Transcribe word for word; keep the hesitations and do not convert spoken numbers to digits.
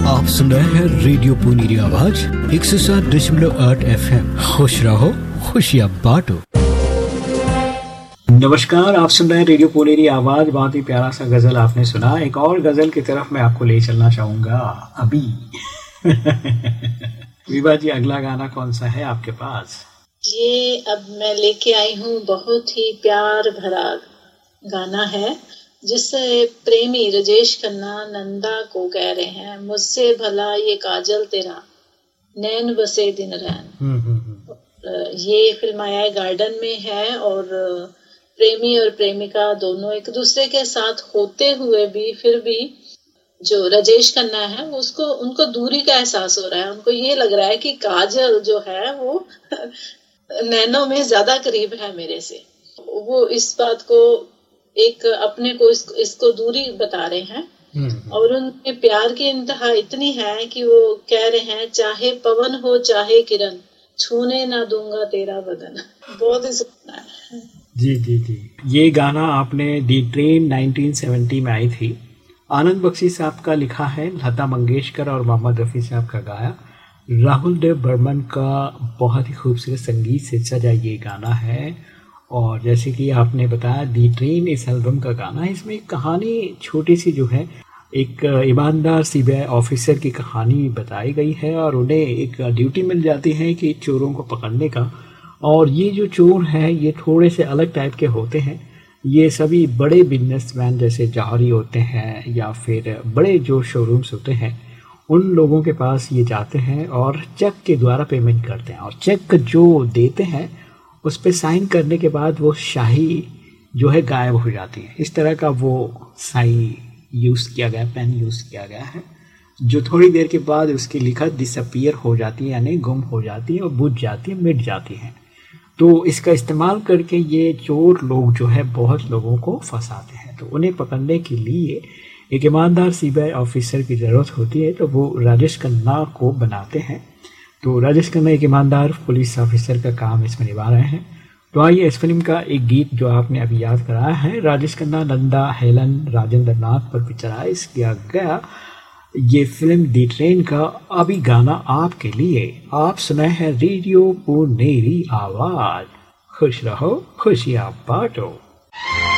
आप सुन रहे हैं रेडियो पुनेरी आवाज एक सौ सात दशमलव आठ एफ एम। खुश रहो, खुशियाँ बांटो। नमस्कार, आप सुन रहे हैं रेडियो पुनेरी आवाज। बहुत ही प्यारा सा गजल आपने सुना। एक और गजल की तरफ मैं आपको ले चलना चाहूंगा अभी। विभा जी, अगला गाना कौन सा है आपके पास? ये अब मैं लेके आई हूँ, बहुत ही प्यार भरा गाना है जिससे प्रेमी राजेश खन्ना नंदा को कह रहे हैं, मुझसे भला ये काजल तेरा नैन बसे दिन रैन। ये फिल्म आया है गार्डन में है और प्रेमी और प्रेमिका दोनों एक दूसरे के साथ होते हुए भी फिर भी जो राजेश खन्ना है उसको उनको दूरी का एहसास हो रहा है। उनको ये लग रहा है कि काजल जो है वो नैनों में ज्यादा करीब है मेरे से। वो इस बात को एक अपने को इसको, इसको दूरी बता रहे हैं और उनके प्यार की इंतहा इतनी है कि वो कह रहे हैं, चाहे पवन हो चाहे किरण छूने ना दूंगा तेरा बदन। बहुत ही सुंदर है। जी जी जी, ये गाना आपने दी ट्रेन नाइनटीन सेवेंटी में आई थी। आनंद बख्शी साहब का लिखा है, लता मंगेशकर और मोहम्मद रफ़ी साहब का गाया, राहुल देव बर्मन का बहुत ही खूबसूरत संगीत से सजा ये गाना है। और जैसे कि आपने बताया, दी ट्रेन इस एल्बम का गाना है। इसमें एक कहानी छोटी सी जो है, एक ईमानदार सीबीआई ऑफिसर की कहानी बताई गई है और उन्हें एक ड्यूटी मिल जाती है कि चोरों को पकड़ने का। और ये जो चोर हैं ये थोड़े से अलग टाइप के होते हैं। ये सभी बड़े बिजनेसमैन जैसे जौहरी होते हैं या फिर बड़े जो शोरूम्स होते हैं, उन लोगों के पास ये जाते हैं और चेक के द्वारा पेमेंट करते हैं। और चेक जो देते हैं उस पर साइन करने के बाद वो शाही जो है गायब हो जाती है। इस तरह का वो साई यूज़ किया गया, पेन यूज़ किया गया है, जो थोड़ी देर के बाद उसकी लिखत डिसअपीयर हो जाती है, यानी गुम हो जाती है और बुझ जाती है, मिट जाती है। तो इसका इस्तेमाल करके ये चोर लोग जो है बहुत लोगों को फंसाते हैं। तो उन्हें पकड़ने के लिए एक ईमानदार सीबीआई ऑफिसर की ज़रूरत होती है, तो वो राजेश खन्ना को बनाते हैं। तो राजेश खन्ना एक ईमानदार पुलिस ऑफिसर का काम इसमें निभा रहे हैं। तो आइए इस फिल्म का एक गीत जो आपने अभी याद कराया है, राजेश खन्ना, नंदा, हेलन, राजेंद्र नाथ पर पिक्चराइज किया गया ये फिल्म दी ट्रेन का अभी गाना आपके लिए। आप सुनाए हैं रेडियो पुनेरी आवाज। खुश रहो, खुशियाँ बांटो।